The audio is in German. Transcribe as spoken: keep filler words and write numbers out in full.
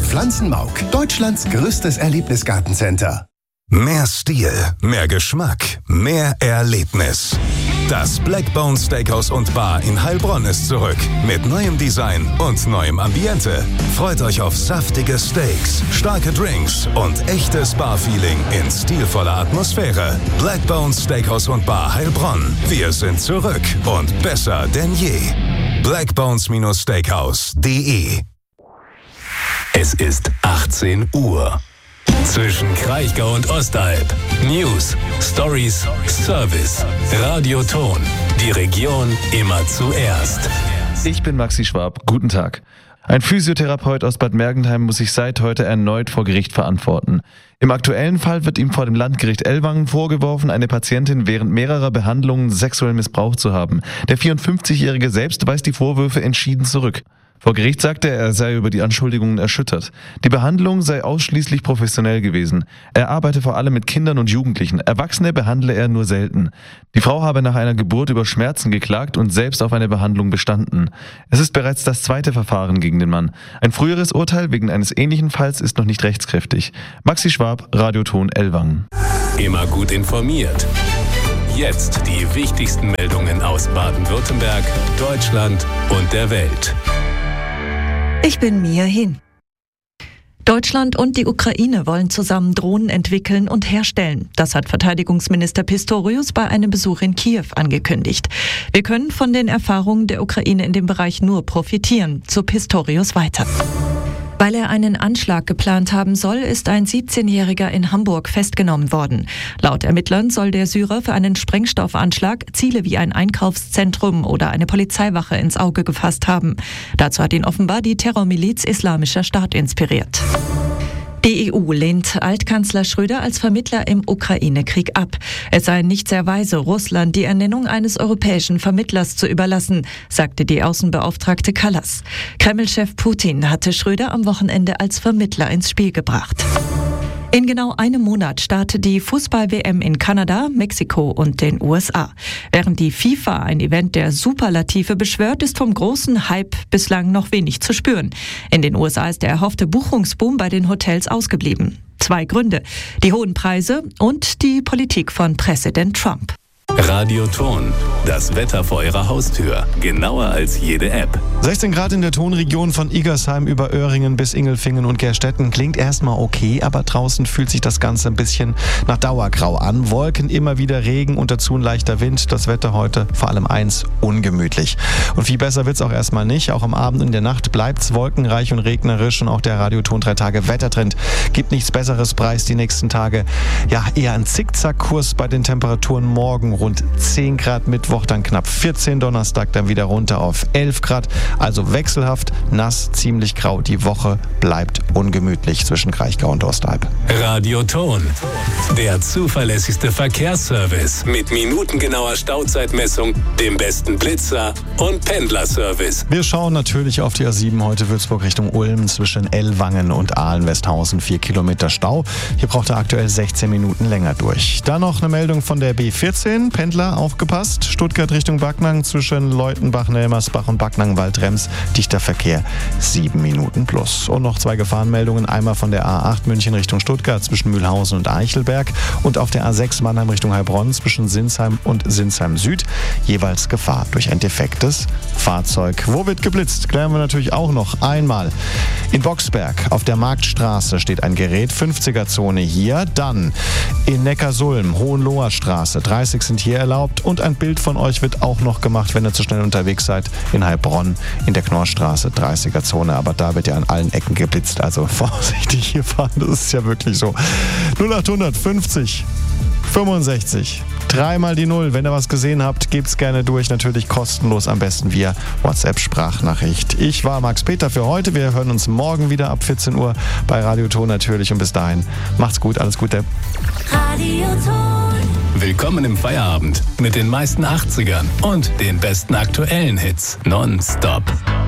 Pflanzenmauk, Deutschlands größtes Erlebnisgartencenter. Mehr Stil, mehr Geschmack, mehr Erlebnis. Das Blackbone Steakhouse und Bar in Heilbronn ist zurück. Mit neuem Design und neuem Ambiente. Freut euch auf saftige Steaks, starke Drinks und echtes Bar-Feeling in stilvoller Atmosphäre. Blackbone Steakhouse und Bar Heilbronn. Wir sind zurück und besser denn je. blackbones Steakhouse punkt de. Es ist achtzehn Uhr. Zwischen Kraichgau und Ostalb. News, Stories, Service, Radioton. Die Region immer zuerst. Ich bin Maxi Schwab. Guten Tag. Ein Physiotherapeut aus Bad Mergentheim muss sich seit heute erneut vor Gericht verantworten. Im aktuellen Fall wird ihm vor dem Landgericht Ellwangen vorgeworfen, eine Patientin während mehrerer Behandlungen sexuell missbraucht zu haben. Der vierundfünfzigjährige selbst weist die Vorwürfe entschieden zurück. Vor Gericht sagte er, er sei über die Anschuldigungen erschüttert. Die Behandlung sei ausschließlich professionell gewesen. Er arbeite vor allem mit Kindern und Jugendlichen. Erwachsene behandle er nur selten. Die Frau habe nach einer Geburt über Schmerzen geklagt und selbst auf eine Behandlung bestanden. Es ist bereits das zweite Verfahren gegen den Mann. Ein früheres Urteil wegen eines ähnlichen Falls ist noch nicht rechtskräftig. Maxi Schwab, Radioton Ellwangen. Immer gut informiert. Jetzt die wichtigsten Meldungen aus Baden-Württemberg, Deutschland und der Welt. Ich bin Mia Hin. Deutschland und die Ukraine wollen zusammen Drohnen entwickeln und herstellen. Das hat Verteidigungsminister Pistorius bei einem Besuch in Kiew angekündigt. Wir können von den Erfahrungen der Ukraine in dem Bereich nur profitieren, so Pistorius weiter. Weil er einen Anschlag geplant haben soll, ist ein siebzehnjähriger in Hamburg festgenommen worden. Laut Ermittlern soll der Syrer für einen Sprengstoffanschlag Ziele wie ein Einkaufszentrum oder eine Polizeiwache ins Auge gefasst haben. Dazu hat ihn offenbar die Terrormiliz Islamischer Staat inspiriert. Die E U lehnt Altkanzler Schröder als Vermittler im Ukraine-Krieg ab. Es sei nicht sehr weise, Russland die Ernennung eines europäischen Vermittlers zu überlassen, sagte die Außenbeauftragte Kallas. Kreml-Chef Putin hatte Schröder am Wochenende als Vermittler ins Spiel gebracht. In genau einem Monat startet die Fußball-W M in Kanada, Mexiko und den U S A. Während die FIFA ein Event der Superlative beschwört, ist vom großen Hype bislang noch wenig zu spüren. In den U S A ist der erhoffte Buchungsboom bei den Hotels ausgeblieben. Zwei Gründe: die hohen Preise und die Politik von Präsident Trump. Radioton, das Wetter vor Ihrer Haustür, genauer als jede App. sechzehn Grad in der Tonregion von Igersheim über Öhringen bis Ingelfingen und Gerstetten. Klingt erstmal okay, aber draußen fühlt sich das Ganze ein bisschen nach Dauergrau an. Wolken, immer wieder Regen und dazu ein leichter Wind. Das Wetter heute vor allem eins, ungemütlich. Und viel besser wird's auch erstmal nicht. Auch am Abend und in der Nacht bleibt's wolkenreich und regnerisch und auch der Radioton drei Tage Wettertrend gibt nichts Besseres preis die nächsten Tage. Ja, eher ein Zickzackkurs bei den Temperaturen morgen. Rund zehn Grad Mittwoch, dann knapp vierzehn Donnerstag, dann wieder runter auf elf Grad. Also wechselhaft, nass, ziemlich grau. Die Woche bleibt ungemütlich zwischen Kraichgau und Ostalb. Radioton, der zuverlässigste Verkehrsservice mit minutengenauer Stauzeitmessung, dem besten Blitzer und Pendlerservice. Wir schauen natürlich auf die A sieben heute Würzburg Richtung Ulm zwischen Ellwangen und Ahlen-Westhausen. Vier Kilometer Stau. Hier braucht er aktuell sechzehn Minuten länger durch. Dann noch eine Meldung von der B vierzehn. Pendler, aufgepasst. Stuttgart Richtung Backnang zwischen Leutenbach, Nelmersbach und Backnang-Waldrems. Dichter Verkehr, sieben Minuten plus. Und noch zwei Gefahrenmeldungen. Einmal von der A acht München Richtung Stuttgart zwischen Mühlhausen und Eichelberg. Und auf der A sechs Mannheim Richtung Heilbronn zwischen Sinsheim und Sinsheim Süd. Jeweils Gefahr durch ein defektes Fahrzeug. Wo wird geblitzt? Klären wir natürlich auch noch einmal. In Boxberg auf der Marktstraße steht ein Gerät. fünfziger Zone hier. Dann in Neckarsulm, Hohenloher Straße. dreißig sind hier erlaubt und ein Bild von euch wird auch noch gemacht, wenn ihr zu schnell unterwegs seid, in Heilbronn in der Knorrstraße, dreißiger Zone, aber da wird ja an allen Ecken geblitzt, also vorsichtig hier fahren, das ist ja wirklich so. null acht fünfzig fünfundsechzig, dreimal die Null, wenn ihr was gesehen habt, gebt's gerne durch, natürlich kostenlos, am besten via WhatsApp-Sprachnachricht. Ich war Max Peter für heute, wir hören uns morgen wieder ab vierzehn Uhr bei Radioton natürlich und bis dahin, macht's gut, alles Gute. Radioton. Willkommen im Feierabend mit den meisten achtzigern und den besten aktuellen Hits nonstop.